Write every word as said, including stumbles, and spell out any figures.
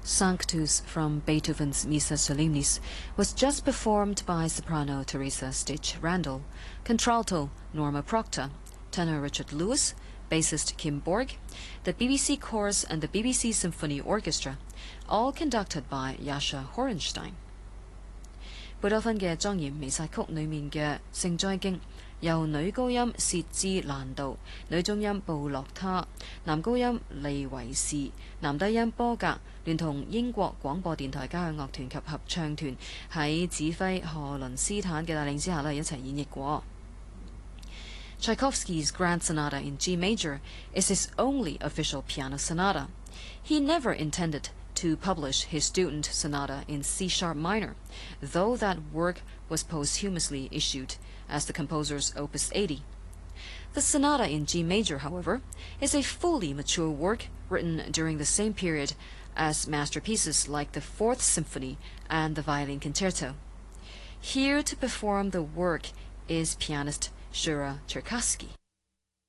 Sanctus from Beethoven's Missa Solemnis was just performed by soprano Teresa Stitch Randall, contralto Norma Proctor, tenor Richard Lewis, bassist Kim Borg, the B B C Chorus and the B B C Symphony Orchestra, all conducted by Jascha Horenstein. 貝多芬嘅莊嚴彌撒曲裏面嘅聖哉經，由女高音薛之蘭道、女中音布洛他、男高音利維士、男低音波格，聯同英國廣播電台交響樂團及合唱團喺指揮荷倫斯坦嘅帶領之下呢，一齊演繹過。Tchaikovsky's Grand Sonata in G major is his only official piano sonata. He never intended to publish his student sonata in C sharp minor, though that work was posthumously issued as the composer's Opus eighty. The sonata in G major, however, is a fully mature work written during the same period as masterpieces like the Fourth Symphony and the Violin Concerto. Here to perform the work is pianist Shura Cherkassky.